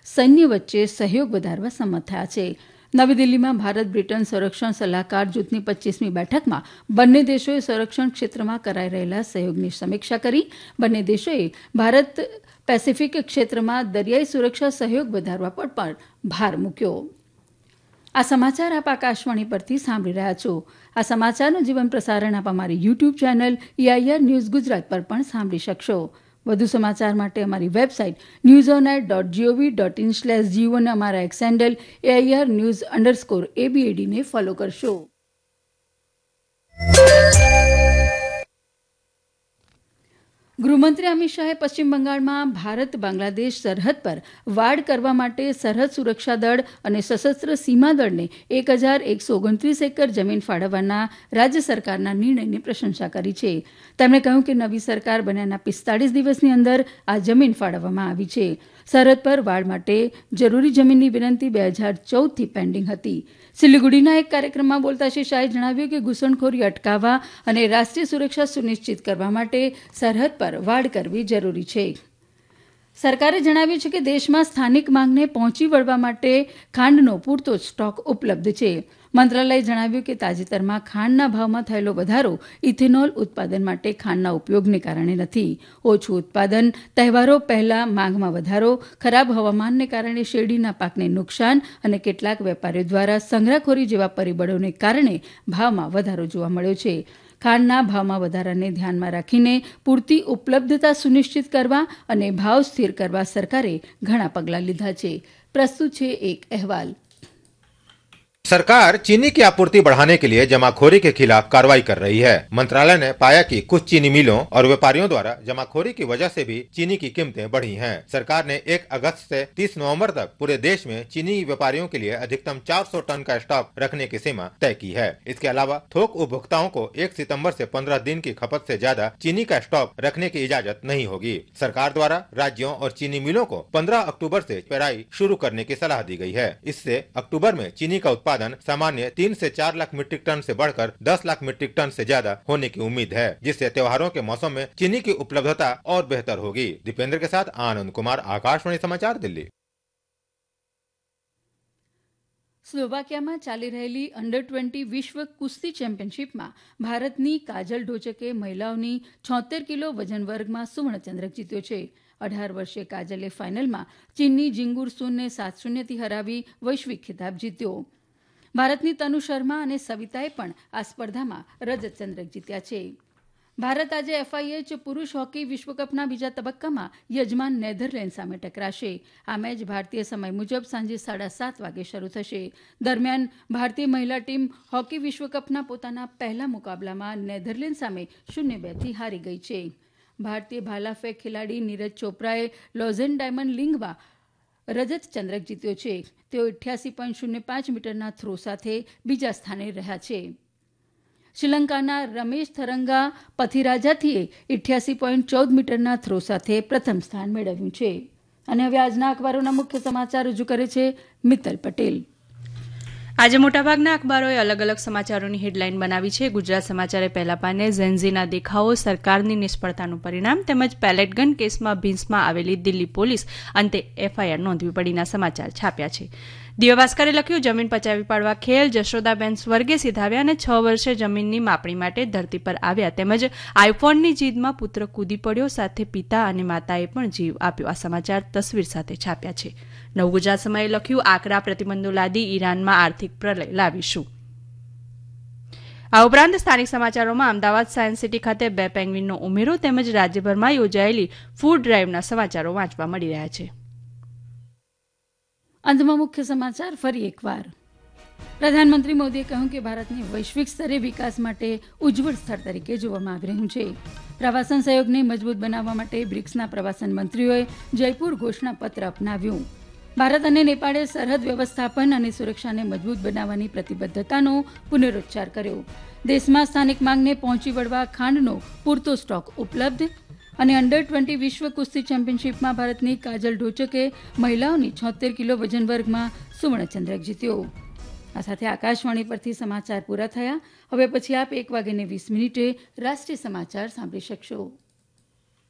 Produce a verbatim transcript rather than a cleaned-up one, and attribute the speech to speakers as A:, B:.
A: સૈન્ય વચ્ચે સહયોગ વધારવા સંમત થયા છે. નવી દિલ્હીમાં ભારત બ્રિટન સંરક્ષણ સલાહકાર જૂથની પચ્ચીસમી બેઠકમાં બંને દેશોએ સંરક્ષણ ક્ષેત્રમાં કરાઈ રહેલા સહયોગની સમીક્ષા કરી. બંને દેશોએ ભારત પેસિફિક ક્ષેત્રમાં દરિયાઈ સુરક્ષા સહયોગ વધારવા પર પણ ભાર મૂક્યો. આ સમાચાર આપ આકાશવાણી પરથી સાંભળી રહ્યા છો. આ સમાચારનું જીવન પ્રસારણ આપ અમારી YouTube channel AIR news Gujarat પર પણ સાંભળી શકશો. વધુ સમાચાર માટે અમારી website news on air dot GOV dot in slash Jio અને અમારા x handle AIR news underscore એબીએડીને follow કરશો. ગૃહમંત્રી અમિત શાહે પશ્ચિમ બંગાળમાં ભારત બાંગ્લાદેશ સરહદ પર વાડ કરવા માટે સરહદ સુરક્ષા દળ અને સશસ્ત્ર સીમા દળને એક હજાર એકસો ઓગણત્રીસ એકર જમીન ફાળવવાના રાજ્ય સરકારના નિર્ણયની પ્રશંસા કરી છે. તેમણે કહ્યું કે નવી સરકાર બન્યાના પિસ્તાળીસ દિવસની અંદર આ જમીન ફાળવવામાં આવી છે. સરહદ પર વાડ માટે જરૂરી જમીનની વિનંતી બે હજાર ચૌદથી પેન્ડિંગ હતી. સિલિગુડીના એક કાર્યક્રમમાં બોલતા શ્રી શાહે જણાવ્યું કે ઘૂસણખોરી અટકાવવા અને રાષ્ટ્રીય સુરક્ષા સુનિશ્ચિત કરવા માટે સરહદ પર વાડ કરવી જરૂરી છે. સરકારે જણાવ્યું છે કે દેશમાં સ્થાનિક માંગને પહોંચી વળવા માટે ખાંડનો પૂરતો સ્ટોક ઉપલબ્ધ છે. મંત્રાલયે જણાવ્યું કે તાજેતરમાં ખાંડના ભાવમાં થયેલો વધારો ઇથેનોલ ઉત્પાદન માટે ખાંડના ઉપયોગને કારણે નથી. ઓછું ઉત્પાદન, તહેવારો પહેલા માંગમાં વધારો, ખરાબ હવામાનને કારણે શેરડીના પાકને નુકસાન અને કેટલાક વેપારીઓ દ્વારા સંગ્રહખોરી જેવા પરિબળોને કારણે ભાવમાં વધારો જોવા મળ્યો છે. ખાંડના ભાવમાં વધારાને ધ્યાનમાં રાખીને પૂરતી ઉપલબ્ધતા સુનિશ્ચિત કરવા અને ભાવ સ્થિર કરવા સરકારે ઘણા પગલાં લીધા છે. પ્રસ્તુત છે એક અહેવાલ.
B: सरकार चीनी की आपूर्ति बढ़ाने के लिए जमाखोरी के खिलाफ कार्रवाई कर रही है. मंत्रालय ने पाया कि कुछ चीनी मिलों और व्यापारियों द्वारा जमाखोरी की वजह से भी चीनी की कीमतें बढ़ी हैं. सरकार ने एक अगस्त से तीस नवंबर तक पूरे देश में चीनी व्यापारियों के लिए अधिकतम चार सौ टन का स्टॉक रखने की सीमा तय की है. इसके अलावा थोक उपभोक्ताओं को एक सितंबर से पंद्रह दिन की खपत से ज्यादा चीनी का स्टॉक रखने की इजाजत नहीं होगी. सरकार द्वारा राज्यों और चीनी मिलों को पंद्रह अक्टूबर से पेराई शुरू करने की सलाह दी गई है. इससे अक्टूबर में चीनी का उत्पादन सामान्य तीन से चार लाख मीट्रिक टन से बढ़कर दस लाख मीट्रिक टन से ज्यादा होने की उम्मीद है, जिससे त्योहारों के मौसम में चीनी की उपलब्धता और बेहतर होगी. दीपेंद्र के साथ आनंद कुमार, आकाशवाणी समाचार, दिल्ली.
A: સ્લોવાકિયામાં ચાલી રહેલી અંડર ટ્વેન્ટી વિશ્વ કુસ્તી ચેમ્પિયનશીપમાં ભારતની કાજલ ઢોચકે મહિલાઓની છોતેર કિલો વજન વર્ગમાં સુવર્ણચંદ્રક જીત્યો છે. અઢાર વર્ષીય કાજલે ફાઇનલમાં ચીનની જિંગુર સુનને સાત શૂન્યથી હરાવી વૈશ્વિક ખિતાબ જીત્યો. ભારતની તનુ શર્મા અને સવિતાએ પણ આ સ્પર્ધામાં રજત ચંદ્રક જીત્યા છે. ભારત આજે એફઆઈએચ પુરૂષ હોકી વિશ્વકપના બીજા તબક્કામાં યજમાન નેધરલેન્ડ સામે ટકરાશે. આ મેચ ભારતીય સમય મુજબ સાંજે સાડા સાત વાગે શરૂ થશે. દરમિયાન ભારતીય મહિલા ટીમ હોકી વિશ્વકપના પોતાના પહેલા મુકાબલામાં નેધરલેન્ડ સામે શૂન્ય બેથી હારી ગઈ છે. ભારતીય ભાલાફેંક ખેલાડી નીરજ ચોપરાએ લોઝેન ડાયમંડ લીગમાં રજત ચંદ્રક જીત્યો છે. તેઓ અઠ્યાસી પોઈન્ટ શૂન્ય પાંચ મીટરના થ્રો સાથે બીજા સ્થાને રહ્યા છે. શ્રીલંકાના રમેશ થરંગા પથિરાજાથીએ અઠ્યાસી પોઈન્ટ ચૌદ મીટરના થ્રો સાથે પ્રથમ સ્થાન મેળવ્યું છે. અને હવે આજના અખબારોના મુખ્ય સમાચાર રજૂ કરે છે મિત્તલ પટેલ.
C: આજે મોટાભાગના અખબારોએ અલગ અલગ સમાચારોની હેડલાઇન બનાવી છે. ગુજરાત સમાચારે પહેલા પાને ઝેન્ઝીના દેખાવો, સરકારની નિષ્ફળતાનું પરિણામ તેમજ પેલેટ ગન કેસમાં ભીંસમાં આવેલી દિલ્હી પોલીસ અંતે એફઆઈઆર નોંધવી પડીના સમાચાર છાપ્યા છે. દિવ્ય ભાસ્કરે લખ્યું, જમીન પચાવી પાડવા ખેલ, જશોદાબેન સ્વર્ગે સીધાવ્યા અને છ વર્ષે જમીનની માપણી માટે ધરતી પર આવ્યા તેમજ આઈફોનની જીદમાં પુત્ર કૂદી પડ્યો, સાથે પિતા અને માતાએ પણ જીવ આપ્યો. આ સમાચાર તસવીર સાથે છાપ્યા છે. નવ ગુજરાત સમયે લખ્યું, આકરા પ્રતિબંધો લાદી ઈરાનમાં આર્થિક પ્રલય લાવીશું. આ ઉપરાંત સ્થાનિક સમાચારોમાં અમદાવાદ સાયન્સ સિટી ખાતે બે પેંગ્વિનનો ઉમેરો તેમજ રાજ્યભરમાં યોજાયેલી ફૂડ ડ્રાઈવના સમાચારો વાંચવા મળી રહ્યા છે.
A: અંતમાં મુખ્ય સમાચાર ફરી એકવાર. પ્રધાનમંત્રી મોદીએ કહ્યું કે ભારતને વૈશ્વિક સ્તરે વિકાસ માટે ઉજ્જવળ સ્થળ તરીકે જોવામાં આવી રહ્યું છે. પ્રવાસન સહયોગને મજબૂત બનાવવા માટે બ્રિક્સના પ્રવાસન મંત્રીઓએ જયપુર ઘોષણાપત્ર અપનાવ્યું. ભારત અને નેપાળે સરહદ વ્યવસ્થાપન અને સુરક્ષાને મજબૂત બનાવવાની પ્રતિબદ્ધતાનો પુનરોચ્ચાર કર્યો. દેશમાં સ્થાનિક માંગને પહોંચી વળવા ખાંડનો પૂરતો સ્ટોક ઉપલબ્ધ. અને અંડર ટ્વેન્ટી વિશ્વ કુસ્તી ચેમ્પિયનશીપમાં ભારતની કાજલ ઢોચકે મહિલાઓની છોતેર કિલો વજન વર્ગમાં સુવર્ણચંદ્રક જીત્યો. આ સાથે આકાશવાણી પરથી સમાચાર પૂરા થયા. હવે પછી આપ એક વાગ્યે વીસ મિનિટે રાષ્ટ્રીય સમાચાર સાંભળી શકશો.